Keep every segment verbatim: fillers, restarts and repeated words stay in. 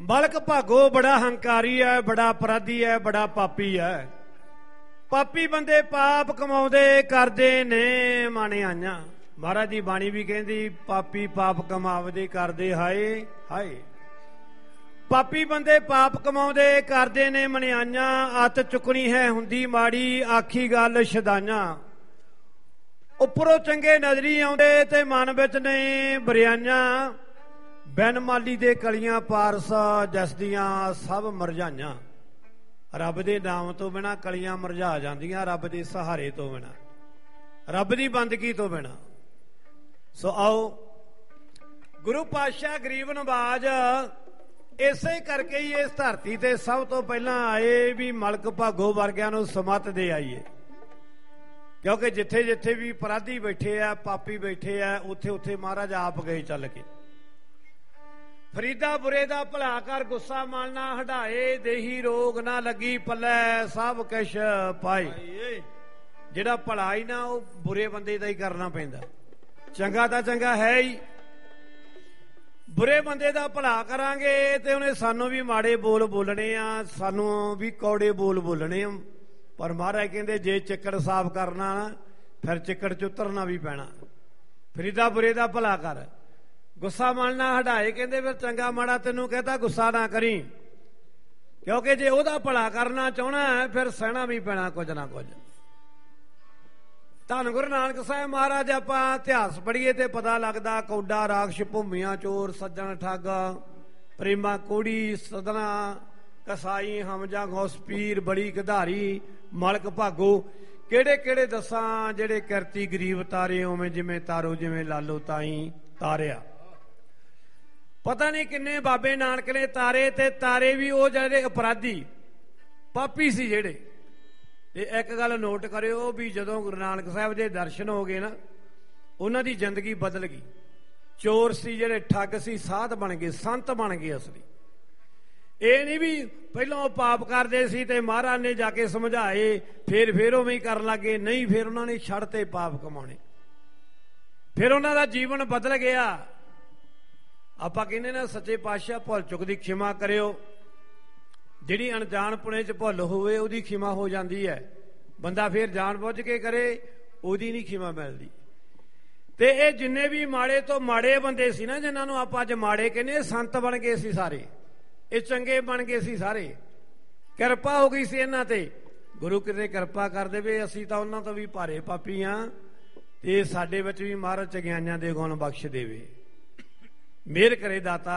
ਮਲਕ ਭਾਗੋ ਬੜਾ ਹੰਕਾਰੀ ਹੈ, ਬੜਾ ਅਪਰਾਧੀ ਹੈ, ਬੜਾ ਪਾਪੀ ਹੈ। ਪਾਪੀ ਬੰਦੇ ਪਾਪ ਕਮਾਉਂਦੇ ਕਰਦੇ ਨੇ ਮਾਣੇ ਆਈਆਂ। ਮਹਾਰਾਜ ਦੀ ਬਾਣੀ ਵੀ ਕਹਿੰਦੀ ਪਾਪੀ ਪਾਪ ਕਮਾਵਦੇ ਕਰਦੇ ਹਾਏ ਹਾਏ। ਪਾਪੀ ਬੰਦੇ ਪਾਪ ਕਮਾਉਂਦੇ ਕਰਦੇ ਨੇ ਮਨਿਆਈਆਂ। ਅੱਤ ਚੁੱਕਣੀ ਹੈ ਹੁੰਦੀ ਮਾੜੀ, ਆਖੀ ਗੱਲ ਸ਼ਦਾਈਆਂ। ਉੱਪਰੋਂ ਚੰਗੇ ਨਜ਼ਰੀ ਆਉਂਦੇ ਤੇ ਮਨ ਵਿੱਚ ਨੇ ਬਰਿਆਈਆਂ। ਬਿਨ ਮਾਲੀ ਦੇ ਕਲੀਆਂ ਪਾਰਸ ਜਸਦੀਆਂ ਸਭ ਮਰਝਾਈਆਂ। ਰੱਬ ਦੇ ਨਾਮ ਤੋਂ ਬਿਨਾਂ ਕਲੀਆਂ ਮਰਝਾ ਜਾਂਦੀਆਂ, ਰੱਬ ਦੇ ਸਹਾਰੇ ਤੋਂ ਬਿਨਾਂ, ਰੱਬ ਦੀ ਬੰਦਗੀ ਤੋਂ ਬਿਨਾਂ। ਸੋ ਆਓ ਗੁਰੂ ਪਾਤਸ਼ਾਹ ਗਰੀਬ ਨਵਾਜ ਇਸੇ ਕਰਕੇ ਹੀ ਇਸ ਧਰਤੀ ਤੇ ਸਭ ਤੋਂ ਪਹਿਲਾਂ ਆਏ ਵੀ ਮਲਕ ਭਾਗੋ ਵਰਗਿਆਂ ਨੂੰ ਸਮੱਤ ਦੇ ਆਈਏ। ਕਿਉਂਕਿ ਜਿੱਥੇ ਜਿੱਥੇ ਵੀ ਅਪਰਾਧੀ ਬੈਠੇ ਆ, ਪਾਪੀ ਬੈਠੇ ਆ, ਉੱਥੇ ਉੱਥੇ ਮਹਾਰਾਜ ਆਪ ਗਏ ਚੱਲ ਕੇ। ਫਰੀਦਾ ਬੁਰੇ ਦਾ ਭਲਾ ਕਰ, ਗੁੱਸਾ ਮਨ ਨਾ ਹਟਾਏ, ਦੇਹੀ ਰੋਗ ਨਾ ਲੱਗੀ ਪੱਲੇ, ਸਭ ਕੁਛ ਪਾਏ। ਜਿਹੜਾ ਭਲਾ ਹੀ ਨਾ ਉਹ ਬੁਰੇ ਬੰਦੇ ਦਾ ਹੀ ਕਰਨਾ ਪੈਂਦਾ, ਚੰਗਾ ਤਾਂ ਚੰਗਾ ਹੈ ਹੀ। ਬੁਰੇ ਬੰਦੇ ਦਾ ਭਲਾ ਕਰਾਂਗੇ ਤੇ ਉਹਨੇ ਸਾਨੂੰ ਵੀ ਮਾੜੇ ਬੋਲ ਬੋਲਣੇ ਆ, ਸਾਨੂੰ ਵੀ ਕੌੜੇ ਬੋਲ ਬੋਲਣੇ ਆ। ਪਰ ਮਹਾਰਾਜ ਕਹਿੰਦੇ ਜੇ ਚਿੱਕੜ ਸਾਫ਼ ਕਰਨਾ ਫਿਰ ਚਿੱਕੜ ਚ ਉਤਰਨਾ ਵੀ ਪੈਣਾ। ਫਰੀਦਾ ਬੁਰੇ ਦਾ ਭਲਾ ਕਰ, ਗੁੱਸਾ ਮਨ ਨਾ ਹਟਾਏ। ਕਹਿੰਦੇ ਫਿਰ ਚੰਗਾ ਮਾੜਾ ਤੈਨੂੰ ਕਹਤਾ ਗੁੱਸਾ ਨਾ ਕਰੀ, ਕਿਉਂਕਿ ਜੇ ਉਹਦਾ ਭਲਾ ਕਰਨਾ ਚਾਹਣਾ ਫਿਰ ਸਹਿਣਾ ਵੀ ਪੈਣਾ ਕੁਝ ਨਾ ਕੁਝ। ਧੰਨ ਗੁਰੂ ਨਾਨਕ ਸਾਹਿਬ ਮਹਾਰਾਜ ਆਪਾਂ ਇਤਿਹਾਸ ਪੜ੍ਹੀਏ ਤੇ ਪਤਾ ਲੱਗਦਾ ਕੌਡਾ ਰਾਖਸ਼ ਭੂਮੀਆਂ ਚੋਰ ਸੱਜਣ ਠੱਗ ਪ੍ਰੇਮਾ ਕੋੜੀ ਸਦਨਾ ਕਸਾਈ ਹਮਜਾ ਗੌਸ ਪੀਰ ਬੜੀ ਗਧਾਰੀ ਮਲਕ ਭਾਗੋ। ਕਿਹੜੇ ਕਿਹੜੇ ਦੱਸਾਂ ਜਿਹੜੇ ਕਿਰਤੀ ਗਰੀਬ ਤਾਰੇ ਉਵੇਂ ਜਿਵੇਂ ਤਾਰੋ ਜਿਵੇਂ ਲਾਲੋ ਤਾਈ ਤਾਰਿਆ। ਪਤਾ ਨਹੀਂ ਕਿੰਨੇ ਬਾਬੇ ਨਾਨਕ ਨੇ ਤਾਰੇ, ਤੇ ਤਾਰੇ ਵੀ ਉਹ ਜਿਹੜੇ ਅਪਰਾਧੀ ਪਾਪੀ ਸੀ ਜਿਹੜੇ। ਤੇ ਇੱਕ ਗੱਲ ਨੋਟ ਕਰਿਓ ਵੀ ਜਦੋਂ ਗੁਰੂ ਨਾਨਕ ਸਾਹਿਬ ਦੇ ਦਰਸ਼ਨ ਹੋ ਗਏ ਨਾ, ਉਹਨਾਂ ਦੀ ਜ਼ਿੰਦਗੀ ਬਦਲ ਗਈ। ਚੋਰ ਸੀ ਜਿਹੜੇ, ਠੱਗ ਸੀ, ਸਾਧ ਬਣ ਗਏ, ਸੰਤ ਬਣ ਗਏ ਅਸਲੀ। ਇਹ ਨਹੀਂ ਵੀ ਪਹਿਲਾਂ ਉਹ ਪਾਪ ਕਰਦੇ ਸੀ ਤੇ ਮਹਾਰਾਜ ਨੇ ਜਾ ਕੇ ਸਮਝਾਏ ਫੇਰ ਫੇਰ ਉਵੇਂ ਹੀ ਕਰਨ ਲੱਗੇ। ਨਹੀਂ, ਫਿਰ ਉਹਨਾਂ ਨੇ ਛੱਡ ਤੇ ਪਾਪ ਕਮਾਉਣੇ, ਫਿਰ ਉਹਨਾਂ ਦਾ ਜੀਵਨ ਬਦਲ ਗਿਆ। ਆਪਾਂ ਕਹਿੰਦੇ ਨਾ ਸੱਚੇ ਪਾਤਸ਼ਾਹ ਭੁੱਲ ਚੁੱਕ ਦੀ ਖਿਮਾ ਕਰਿਓ। ਜਿਹੜੀ ਅਣਜਾਣਪੁਣੇ ਚ ਭੁੱਲ ਹੋਵੇ ਉਹਦੀ ਖਿਮਾ ਹੋ ਜਾਂਦੀ ਹੈ, ਬੰਦਾ ਫਿਰ ਜਾਣ ਬੁੱਝ ਕੇ ਕਰੇ ਉਹਦੀ ਨਹੀਂ ਖਿਮਾ ਮਿਲਦੀ। ਤੇ ਇਹ ਜਿੰਨੇ ਵੀ ਮਾੜੇ ਤੋਂ ਮਾੜੇ ਬੰਦੇ ਸੀ ਨਾ, ਜਿਨ੍ਹਾਂ ਨੂੰ ਆਪਾਂ ਅੱਜ ਮਾੜੇ ਕਹਿੰਦੇ, ਇਹ ਸੰਤ ਬਣ ਗਏ ਸੀ ਸਾਰੇ, ਇਹ ਚੰਗੇ ਬਣ ਗਏ ਸੀ ਸਾਰੇ। ਕਿਰਪਾ ਹੋ ਗਈ ਸੀ ਇਹਨਾਂ ਤੇ। ਗੁਰੂ ਕਿਤੇ ਕਿਰਪਾ ਕਰ ਦੇਵੇ, ਅਸੀਂ ਤਾਂ ਉਹਨਾਂ ਤੋਂ ਵੀ ਭਾਰੇ ਪਾਪੀ ਹਾਂ, ਤੇ ਸਾਡੇ ਵਿੱਚ ਵੀ ਮਹਾਰਾਜ ਚੰਗਿਆਈਆਂ ਦੇ ਗੁਣ ਬਖਸ਼ ਦੇਵੇ। ਮਿਹਰ ਕਰੇ ਦਾਤਾ,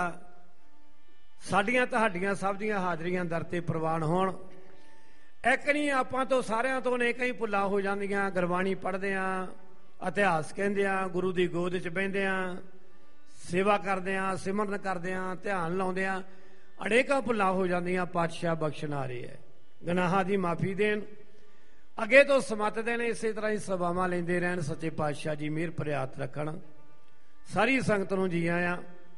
ਸਾਡੀਆਂ ਤੁਹਾਡੀਆਂ ਸਭ ਦੀਆਂ ਹਾਜ਼ਰੀਆਂ ਦਰ ਤੇ ਪ੍ਰਵਾਨ ਹੋਣ। ਇੱਕ ਨਹੀਂ, ਆਪਾਂ ਤੋਂ ਸਾਰਿਆਂ ਤੋਂ ਅਨੇਕਾਂ ਹੀ ਭੁੱਲਾਂ ਹੋ ਜਾਂਦੀਆਂ। ਗੁਰਬਾਣੀ ਪੜ੍ਹਦੇ ਹਾਂ, ਇਤਿਹਾਸ ਕਹਿੰਦੇ ਆ, ਗੁਰੂ ਦੀ ਗੋਦ 'ਚ ਬਹਿੰਦੇ ਆ, ਸੇਵਾ ਕਰਦੇ ਆ, ਸਿਮਰਨ ਕਰਦੇ ਆ, ਧਿਆਨ ਲਾਉਂਦੇ ਆ, ਅਨੇਕਾਂ ਭੁੱਲਾਂ ਹੋ ਜਾਂਦੀਆਂ। ਪਾਤਸ਼ਾਹ ਬਖਸ਼ਣ ਆ ਰਹੇ ਹੈ, ਗੁਨਾਹਾਂ ਦੀ ਮਾਫੀ ਦੇਣ, ਅੱਗੇ ਤੋਂ ਸਮੱਤਦੇ ਨੇ। ਇਸੇ ਤਰ੍ਹਾਂ ਹੀ ਸੇਵਾਵਾਂ ਲੈਂਦੇ ਰਹਿਣ। ਸੱਚੇ ਪਾਤਸ਼ਾਹ ਜੀ ਮਿਹਰ ਭਰਿਆਤ ਰੱਖਣ। ਸਾਰੀ ਸੰਗਤ ਨੂੰ ਜੀ ਆਇਆਂ।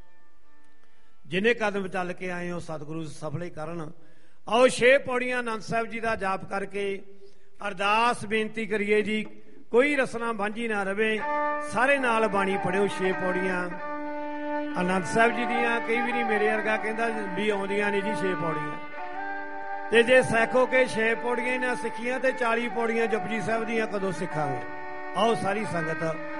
ਜਿੰਨੇ ਕਦਮ ਚੱਲ ਕੇ ਆਏ ਹੋ ਸਤਿਗੁਰੂ ਸਫਲੇ ਕਰਨ। ਆਓ ਛੇ ਪੌੜੀਆਂ ਆਨੰਦ ਸਾਹਿਬ ਜੀ ਦਾ ਜਾਪ ਕਰਕੇ ਅਰਦਾਸ ਬੇਨਤੀ ਕਰੀਏ ਜੀ। ਕੋਈ ਰਸਨਾ ਵਾਂਝੀ ਨਾ ਰਵੇ, ਸਾਰੇ ਨਾਲ ਬਾਣੀ ਪੜਿਓ। ਛੇ ਪੌੜੀਆਂ ਆਨੰਦ ਸਾਹਿਬ ਜੀ ਦੀਆਂ। ਕਈ ਵਾਰੀ ਮੇਰੇ ਵਰਗਾ ਕਹਿੰਦਾ ਵੀ ਆਉਂਦੀਆਂ ਨਹੀਂ ਜੀ ਛੇ ਪੌੜੀਆਂ, ਤੇ ਜੇ ਸਿੱਖੋ ਕੇ ਛੇ ਪੌੜੀਆਂ ਹੀ ਨਾ ਸਿੱਖੀਆਂ ਤੇ ਚਾਲੀ ਪੌੜੀਆਂ ਜਪਜੀ ਸਾਹਿਬ ਦੀਆਂ ਕਦੋਂ ਸਿੱਖਾਂਗੇ। ਆਓ ਸਾਰੀ ਸੰਗਤ